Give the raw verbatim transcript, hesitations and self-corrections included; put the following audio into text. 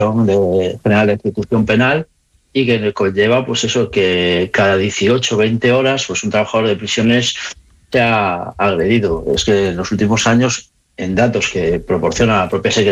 de General de Ejecución Penal y que conlleva pues eso, que cada dieciocho o veinte horas pues un trabajador de prisiones se ha agredido. Es que en los últimos años, en datos que proporciona la propia Secretaría